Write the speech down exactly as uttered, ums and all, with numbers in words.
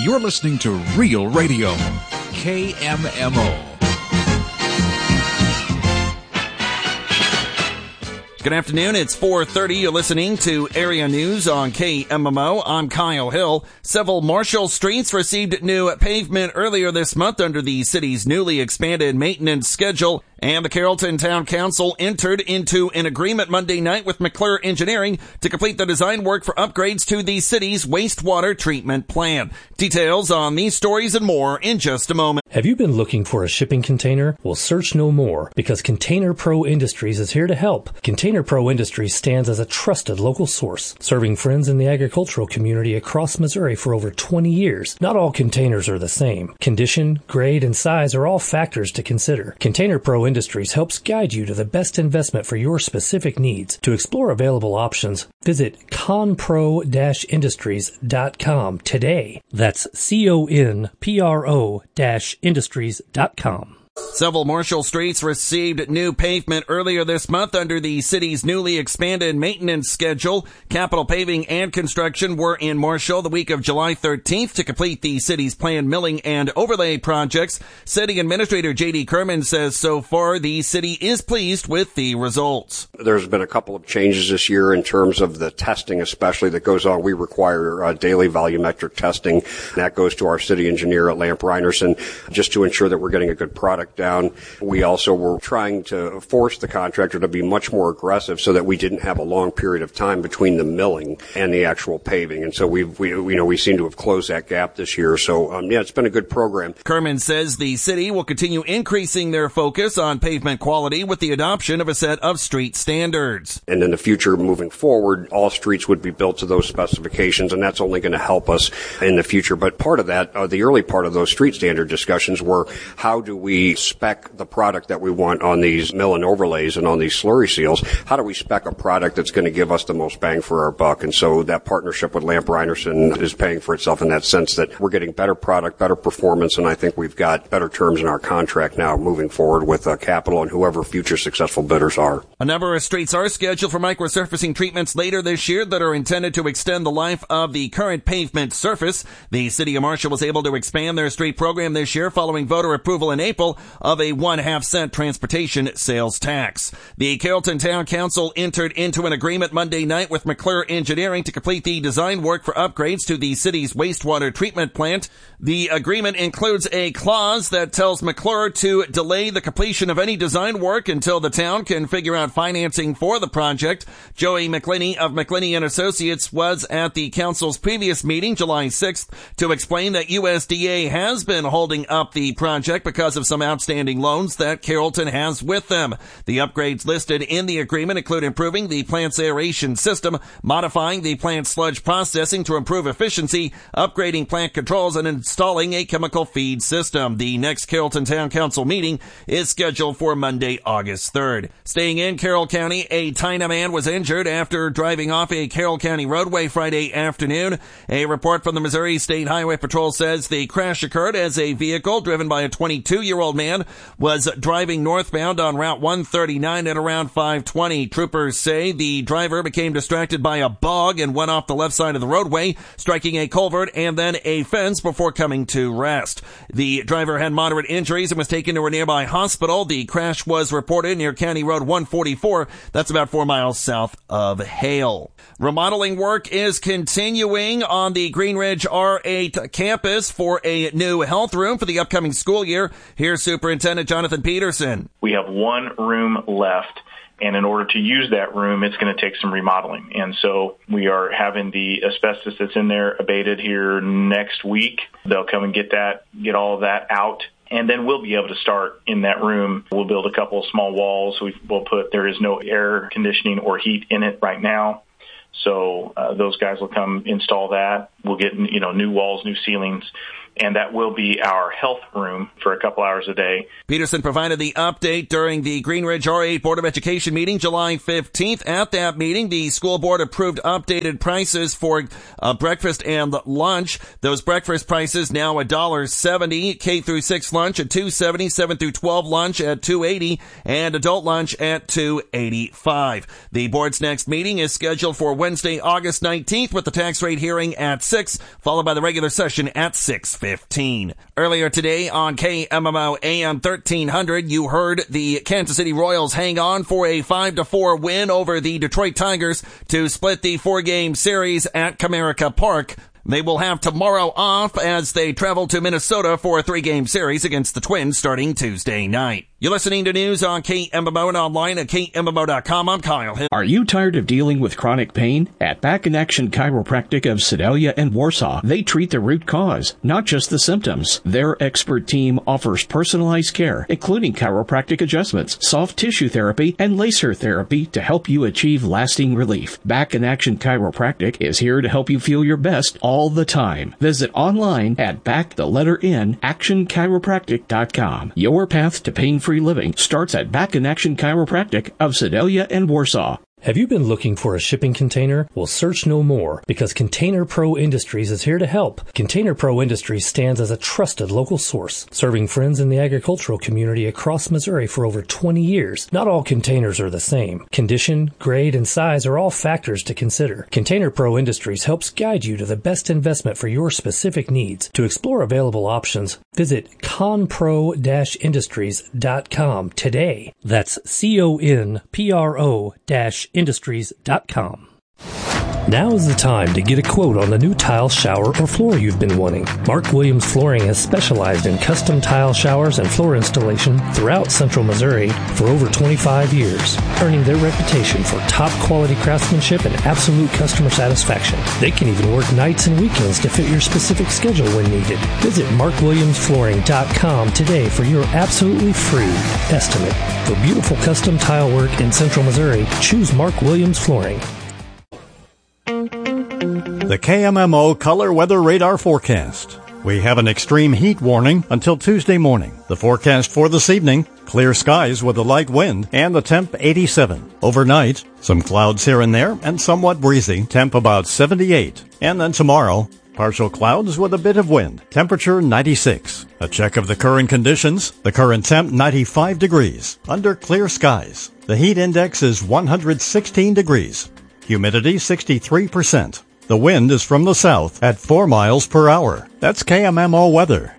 You're listening to Real Radio, K M M O. Good afternoon. It's four thirty. You're listening to Area News on K M M O. I'm Kyle Hill. Several Marshall streets received new pavement earlier this month under the city's newly expanded maintenance schedule, and the Carrollton Town Council entered into an agreement Monday night with McClure Engineering to complete the design work for upgrades to the city's wastewater treatment plant. Details on these stories and more in just a moment. Have you been looking for a shipping container? Well, search no more, because Container Pro Industries is here to help. Container Pro Industries stands as a trusted local source, serving friends in the agricultural community across Missouri for over twenty years. Not all containers are the same. Condition, grade, and size are all factors to consider. Container Pro Industries helps guide you to the best investment for your specific needs. To explore available options, visit conpro dash industries dot com today. That's C O N P R O dash industries dot com. Several Marshall streets received new pavement earlier this month under the city's newly expanded maintenance schedule. Capital Paving and Construction were in Marshall the week of July thirteenth to complete the city's planned milling and overlay projects. City Administrator J D Kerman says so far the city is pleased with the results. There's been a couple of changes this year in terms of the testing, especially that goes on. We require uh, daily volumetric testing. That goes to our city engineer at Lamp Reinerson just to ensure that we're getting a good product down. We also were trying to force the contractor to be much more aggressive so that we didn't have a long period of time between the milling and the actual paving. And so we've, we, you know, we seem to have closed that gap this year. So, um, yeah, it's been a good program. Kerman says the city will continue increasing their focus on pavement quality with the adoption of a set of street standards. And in the future, moving forward, all streets would be built to those specifications, and that's only going to help us in the future. But part of that, uh, the early part of those street standard discussions were how do we spec the product that we want on these mill and overlays and on these slurry seals? How do we spec a product that's going to give us the most bang for our buck? And so that partnership with Lamp Reinerson is paying for itself in that sense that we're getting better product, better performance, and I think we've got better terms in our contract now moving forward with uh, Capital and whoever future successful bidders are. A number of streets are scheduled for microsurfacing treatments later this year that are intended to extend the life of the current pavement surface. The city of Marshall was able to expand their street program this year following voter approval in April of a one-half cent transportation sales tax. The Carrollton Town Council entered into an agreement Monday night with McClure Engineering to complete the design work for upgrades to the city's wastewater treatment plant. The agreement includes a clause that tells McClure to delay the completion of any design work until the town can figure out financing for the project. Joey McClinney of McClinney and Associates was at the council's previous meeting, July sixth, to explain that U S D A has been holding up the project because of some outstanding loans that Carrollton has with them. The upgrades listed in the agreement include improving the plant's aeration system, modifying the plant's sludge processing to improve efficiency, upgrading plant controls, and installing a chemical feed system. The next Carrollton Town Council meeting is scheduled for Monday, August third. Staying in Carroll County, a Tyna man was injured after driving off a Carroll County roadway Friday afternoon. A report from the Missouri State Highway Patrol says the crash occurred as a vehicle driven by a twenty-two-year-old man was driving northbound on Route one thirty-nine at around five twenty. Troopers say the driver became distracted by a bog and went off the left side of the roadway, striking a culvert and then a fence before coming to rest. The driver had moderate injuries and was taken to a nearby hospital. The crash was reported near County Road one forty-four. That's about four miles south of Hale. Remodeling work is continuing on the Green Ridge R eight campus for a new health room for the upcoming school year. Here's Superintendent Jonathan Peterson. We have one room left, and in order to use that room, it's going to take some remodeling. And so we are having the asbestos that's in there abated here next week. They'll come and get that, get all of that out. And then we'll be able to start in that room. We'll build a couple of small walls. We will put, there is no air conditioning or heat in it right now. So uh, those guys will come install that. We'll get, you know, new walls, new ceilings. And that will be our health room for a couple hours a day. Peterson provided the update during the Green Ridge R eight Board of Education meeting July fifteenth. At that meeting, the school board approved updated prices for uh, breakfast and lunch. Those breakfast prices now one dollar seventy, K through six lunch at two dollars and seventy cents, seven through twelve lunch at two dollars and eighty cents, and adult lunch at two dollars and eighty-five cents. The board's next meeting is scheduled for Wednesday, August nineteenth, with the tax rate hearing at six. six, followed by the regular session at six fifteen. Earlier today on K M M O A M thirteen hundred, you heard the Kansas City Royals hang on for a five to four win over the Detroit Tigers to split the four-game series at Comerica Park. They will have tomorrow off as they travel to Minnesota for a three-game series against the Twins starting Tuesday night. You're listening to news on K M M O and online at K M M O dot com. I'm Kyle Hill. Are you tired of dealing with chronic pain? At Back in Action Chiropractic of Sedalia and Warsaw, they treat the root cause, not just the symptoms. Their expert team offers personalized care, including chiropractic adjustments, soft tissue therapy, and laser therapy to help you achieve lasting relief. Back in Action Chiropractic is here to help you feel your best all the time. Visit online at back the letter in action chiropractic dot com. Your path to pain-free living starts at Back in Action Chiropractic of Sedalia and Warsaw. Have you been looking for a shipping container? Well, search no more, because Container Pro Industries is here to help. Container Pro Industries stands as a trusted local source, serving friends in the agricultural community across Missouri for over twenty years. Not all containers are the same. Condition, grade, and size are all factors to consider. Container Pro Industries helps guide you to the best investment for your specific needs. To explore available options, visit conpro dash industries dot com today. That's C O N P R O dash industries dot com. Now is the time to get a quote on the new tile, shower, or floor you've been wanting. Mark Williams Flooring has specialized in custom tile showers and floor installation throughout Central Missouri for over twenty-five years, earning their reputation for top quality craftsmanship and absolute customer satisfaction. They can even work nights and weekends to fit your specific schedule when needed. Visit mark williams flooring dot com today for your absolutely free estimate. For beautiful custom tile work in Central Missouri, choose Mark Williams Flooring. The K M M O Color Weather Radar Forecast. We have an extreme heat warning until Tuesday morning. The forecast for this evening, clear skies with a light wind and the temp eighty-seven. Overnight, some clouds here and there and somewhat breezy, temp about seventy-eight. And then tomorrow, partial clouds with a bit of wind, temperature ninety-six. A check of the current conditions, the current temp ninety-five degrees, under clear skies. The heat index is one hundred sixteen degrees. Humidity sixty-three percent. The wind is from the south at four miles per hour. That's K M M O weather.